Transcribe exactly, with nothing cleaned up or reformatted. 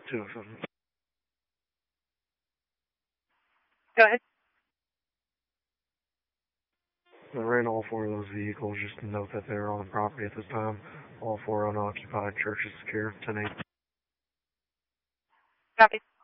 two of them. Go ahead. I ran all four of those vehicles just to note that they were on property at this time. All four unoccupied. Church is secure. ten eight. Copy.